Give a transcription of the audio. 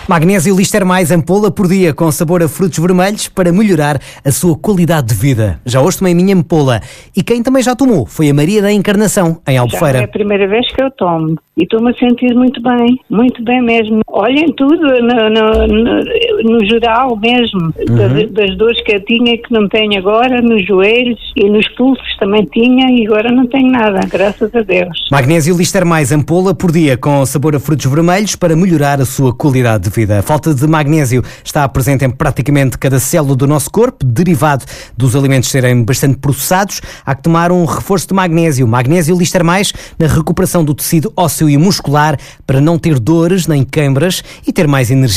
Magnésio Lister Mais ampola por dia com sabor a frutos vermelhos para melhorar a sua qualidade de vida. Já hoje tomei a minha ampola e quem também já tomou foi a Maria da Encarnação, em Albufeira. Já é a primeira vez que eu tomo e estou-me a sentir muito bem mesmo. Olhem tudo no geral mesmo, das dores que eu tinha e que não tenho agora, nos joelhos e nos pulsos também tinha e agora não tenho nada, graças a Deus. Magnésio Lister Mais ampola por dia com sabor a frutos vermelhos para melhorar a sua qualidade de vida. A falta de magnésio está presente em praticamente cada célula do nosso corpo, derivado dos alimentos serem bastante processados. Há que tomar um reforço de magnésio. Magnésio Lister Mais na recuperação do tecido ósseo e muscular para não ter dores nem queimbras e ter mais energia.